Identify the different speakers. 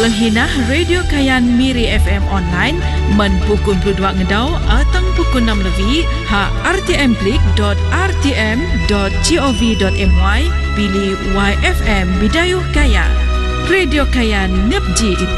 Speaker 1: Lenghina Radio Kayan Miri FM online men pukul 22 ngedau atang pukul 6 lebih ha rtm.rtm.gov.my pilih YFM Bidayuh Kayan. Radio Kayan ngepji